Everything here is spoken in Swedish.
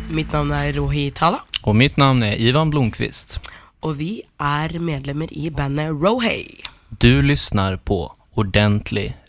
Mitt namn är Rohi Tala. Och mitt namn är Ivan Blomqvist. Och vi är medlemmar i bandet Rohi. Du lyssnar på Ordentlig